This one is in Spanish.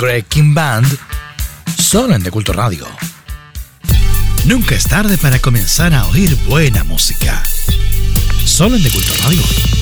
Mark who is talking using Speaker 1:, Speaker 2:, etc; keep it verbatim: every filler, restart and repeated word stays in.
Speaker 1: Greg King Band, solo en The Culto Radio. Nunca es tarde para comenzar a oír buena música. Solo en The Culto Radio.